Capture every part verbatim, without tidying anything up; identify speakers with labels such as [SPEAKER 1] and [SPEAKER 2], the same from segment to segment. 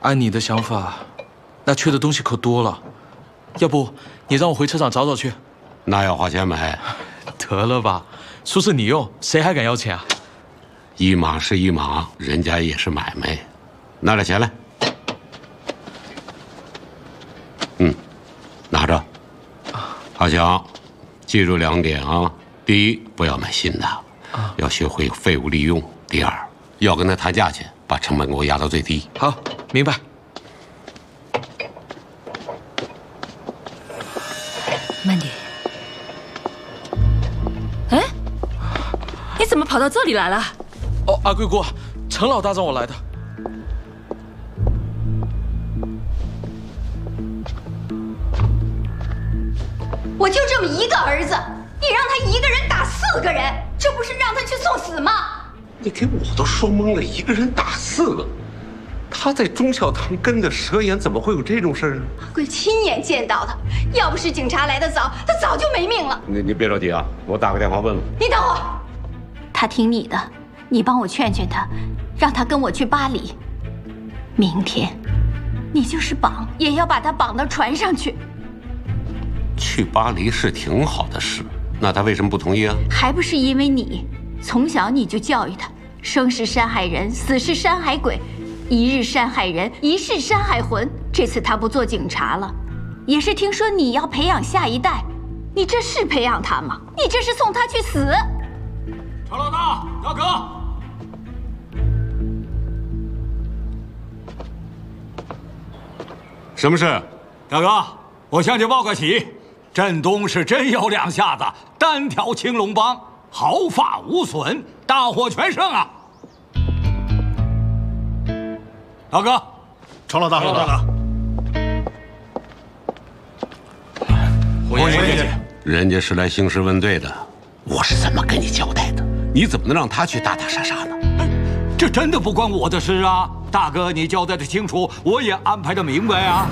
[SPEAKER 1] 按你的想法，那缺的东西可多了。要不你让我回车厂找找去？
[SPEAKER 2] 那要花钱买。
[SPEAKER 1] 得了吧，说是你用，谁还敢要钱啊？
[SPEAKER 2] 一码是一码，人家也是买卖。拿点钱来。嗯，拿着。阿强，记住两点啊：第一，不要买新的，要学会废物利用；第二，要跟他谈价钱，把成本给我压到最低。
[SPEAKER 1] 好，明白。
[SPEAKER 3] 曼迪，哎，你怎么跑到这里来了？
[SPEAKER 1] 哦，阿贵姑，陈老大让我来的。
[SPEAKER 4] 我就这么一个儿子，你让他一个人打四个人，这不是让他去送死吗？
[SPEAKER 5] 你给我都说懵了，一个人打四个。他在忠孝堂跟的蛇眼，怎么会有这种事儿呢？
[SPEAKER 4] 阿贵亲眼见到的，要不是警察来得早，他早就没命了。
[SPEAKER 5] 你你别着急啊，我打个电话问问。
[SPEAKER 4] 你等会儿，他听你的，你帮我劝劝他，让他跟我去巴黎。明天，你就是绑，也要把他绑到船上去。
[SPEAKER 2] 去巴黎是挺好的事，那他为什么不同意啊？
[SPEAKER 4] 还不是因为你，从小你就教育他，生是山海人，死是山海鬼。一日山海人，一世山海魂。这次他不做警察了，也是听说你要培养下一代。你这是培养他吗？你这是送他去死。
[SPEAKER 6] 陈老大，大哥，
[SPEAKER 2] 什么事？
[SPEAKER 6] 大哥，我向你报个喜，振东是真有两下子，单挑青龙帮，毫发无损，大获全胜啊！大哥，
[SPEAKER 7] 程老大，程老大，
[SPEAKER 6] 红颜姐姐，
[SPEAKER 2] 人家是来兴师问罪的，我是怎么跟你交代的？你怎么能让他去打打杀杀呢？
[SPEAKER 6] 这真的不关我的事啊！大哥，你交代的清楚，我也安排的明白啊。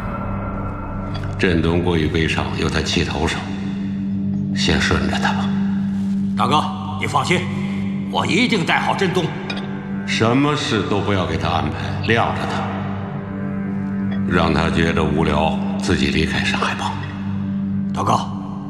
[SPEAKER 2] 振东过于悲伤，有他气头上，先顺着他吧。
[SPEAKER 6] 大哥，你放心，我一定带好振东。
[SPEAKER 2] 什么事都不要给他安排，晾着他，让他觉得无聊，自己离开山海帮。
[SPEAKER 6] 大哥，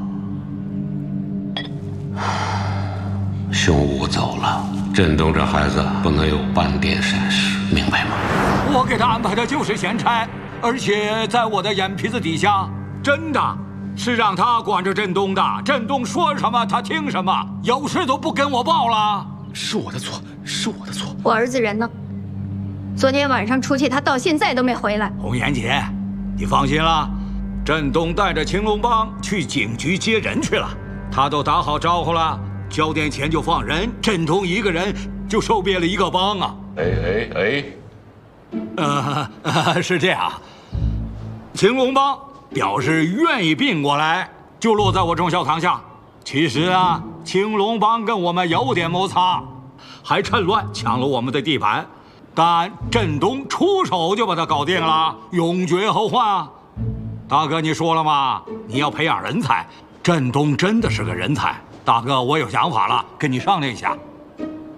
[SPEAKER 2] 兄武走了，振东这孩子不能有半点闪失，明白吗？
[SPEAKER 6] 我给他安排的就是闲差，而且在我的眼皮子底下，真的是让他管着振东的。振东说什么他听什么，有事都不跟我报了。
[SPEAKER 1] 是我的错，是我的错。
[SPEAKER 4] 我儿子人呢？昨天晚上出去，他到现在都没回来。
[SPEAKER 6] 红颜姐，你放心了，振东带着青龙帮去警局接人去了，他都打好招呼了，交点钱就放人。振东一个人就收编了一个帮啊！
[SPEAKER 5] 哎哎哎，
[SPEAKER 6] 呃，呃是这样，青龙帮表示愿意并过来，就落在我忠孝堂下。其实啊，青龙帮跟我们有点摩擦，还趁乱抢了我们的地盘，但振东出手就把他搞定了，永绝后患啊！大哥，你说了吗？你要培养人才，振东真的是个人才。大哥，我有想法了，跟你商量一下。